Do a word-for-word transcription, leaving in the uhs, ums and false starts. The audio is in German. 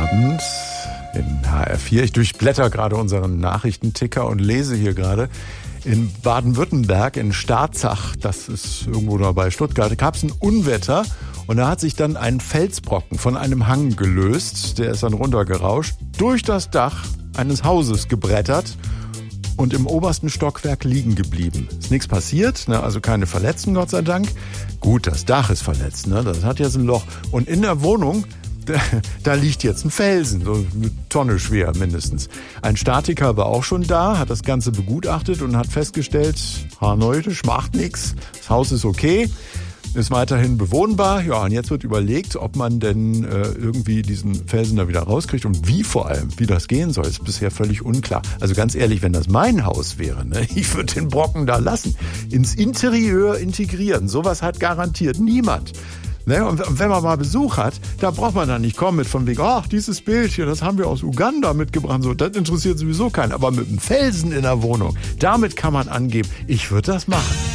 Abend in H R vier. Ich durchblätter gerade unseren Nachrichtenticker und lese hier gerade, in Baden-Württemberg, in Starzach, das ist irgendwo da bei Stuttgart, gab es ein Unwetter und da hat sich dann ein Felsbrocken von einem Hang gelöst, der ist dann runtergerauscht, durch das Dach eines Hauses gebrettert und im obersten Stockwerk liegen geblieben. Ist nichts passiert, ne? Also keine Verletzten, Gott sei Dank. Gut, das Dach ist verletzt, ne? Das hat jetzt ein Loch. Und in der Wohnung, da, da liegt jetzt ein Felsen, so eine Tonne schwer mindestens. Ein Statiker war auch schon da, hat das Ganze begutachtet und hat festgestellt, harneutisch, macht nichts, das Haus ist okay. Ist weiterhin bewohnbar. Ja, und jetzt wird überlegt, ob man denn äh, irgendwie diesen Felsen da wieder rauskriegt und wie vor allem, wie das gehen soll, ist bisher völlig unklar. Also ganz ehrlich, wenn das mein Haus wäre, ne, ich würde den Brocken da lassen, ins Interieur integrieren. Sowas hat garantiert niemand. Ne, und wenn man mal Besuch hat, da braucht man dann nicht kommen mit von wegen, ach, dieses Bild hier, das haben wir aus Uganda mitgebracht. So, das interessiert sowieso keinen. Aber mit einem Felsen in der Wohnung, damit kann man angeben, ich würde das machen.